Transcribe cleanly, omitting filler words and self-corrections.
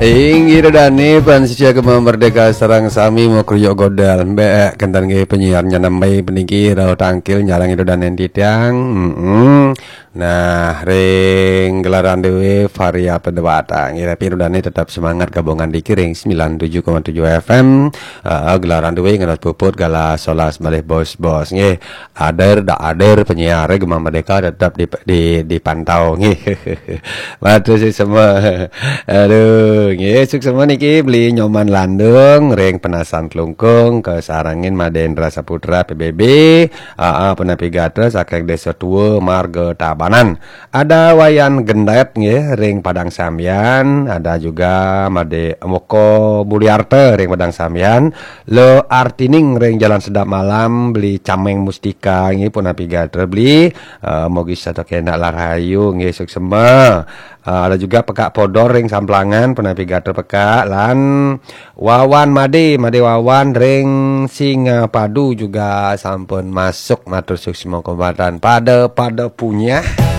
Inggir dani pansia kema merdeka sarang sami mau kriyo godal mbak kentan ge penyiarnya nambai peningki rau tangkil nyarang itu dan titiang. Nah ring gelaran dewe varia pendewata ngira piru dani tetap semangat gabungan di kiring 97,7 FM. Gelaran dewe ngerat puput gala solas malih bos nge ader penyiar gemang merdeka tetap dipantau nge. Matu sih semua. Aduh, ngesuk semua niki beli nyoman landung, reng penasan kelungkung, ke sarangin Madendra Saputra PBB, penapi gatra sakek desa tua marga Tabanan. Ada wayan gendet nge, reng Padang Samyan, ada juga Made Moko Buliarte reng Padang Samyan, lo Artining reng Jalan Sedap Malam beli cameng mustika nge penapi gatra beli, mogi satu kena larayu ngesuk semua. Ada juga pekak podor ring samplangan penapi gater pekak lan Wawan Made Wawan ring Singa Padu juga sampun masuk matur suksimo kombatan pada punya